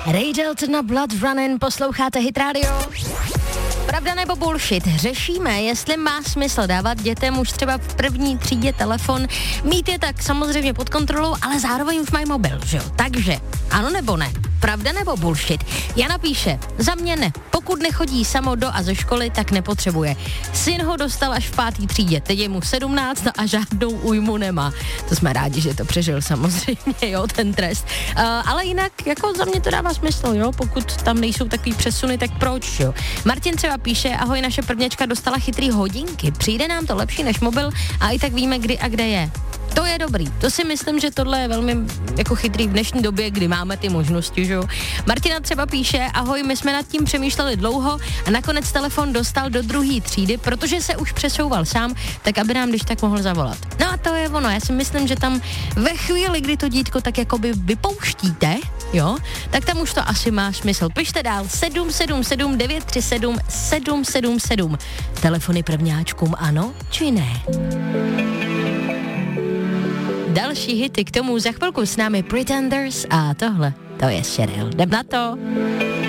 Ray Dalton na Blood Running, posloucháte Hit Radio. Pravda nebo bullshit? Řešíme, jestli má smysl dávat dětem už třeba v první třídě telefon, mít je tak samozřejmě pod kontrolou, ale zároveň už mají mobil, že jo? Takže ano nebo ne? Pravda nebo bullshit? Jana píše, za mě ne. Pokud nechodí samo do a ze školy, tak nepotřebuje. Syn ho dostal až v 5. třídě, teď je mu 17 a žádnou újmu nemá. To jsme rádi, že to přežil samozřejmě, jo, ten trest. Ale jinak, jako za mě to dává smysl, jo, pokud tam nejsou takový přesuny, tak proč, jo. Martin třeba píše, ahoj, naše prvněčka dostala chytrý hodinky, přijde nám to lepší než mobil a i tak víme, kdy a kde je. To je dobrý, to si myslím, že tohle je velmi jako chytrý v dnešní době, kdy máme ty možnosti, že jo. Martina třeba píše, ahoj, my jsme nad tím přemýšleli dlouho a nakonec telefon dostal do 2. třídy, protože se už přesouval sám, tak aby nám když tak mohl zavolat. No a to je ono, já si myslím, že tam ve chvíli, kdy to dítko tak jakoby vypouštíte, jo, tak tam už to asi má smysl. Pište dál 777 937 777. Telefony prvňáčkům ano či ne? Další hity k tomu za chvilku s námi Pretenders a tohle, to je Cheryl. Jdem na to.